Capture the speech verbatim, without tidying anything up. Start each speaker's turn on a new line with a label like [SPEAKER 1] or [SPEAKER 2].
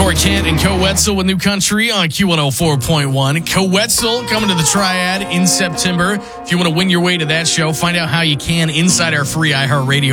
[SPEAKER 1] Corey Kent and Co Wetzel with New Country on Q one oh four point one. Co Wetzel coming to the Triad in September. If you want to win your way to that show, find out how you can inside our free iHeartRadio